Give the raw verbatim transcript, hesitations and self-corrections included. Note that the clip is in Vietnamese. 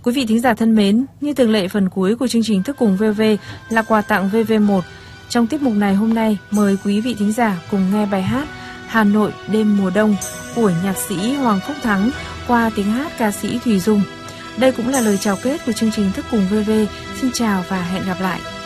Quý vị thính giả thân mến, như thường lệ phần cuối của chương trình Thức Cùng vê o vê là quà tặng vê vê một. Trong tiết mục này hôm nay, mời quý vị thính giả cùng nghe bài hát Hà Nội đêm mùa đông của nhạc sĩ Hoàng Phúc Thắng qua tiếng hát ca sĩ Thùy Dung. Đây cũng là lời chào kết của chương trình Thức Cùng vê o vê. Xin chào và hẹn gặp lại.